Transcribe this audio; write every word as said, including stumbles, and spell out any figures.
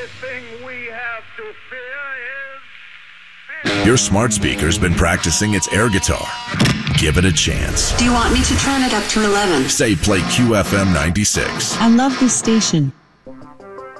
only thing we have to fear is... Your smart speaker's been practicing its air guitar. Give it a chance. Do you want me to turn it up to eleven? Say play Q F M ninety-six. I love this station.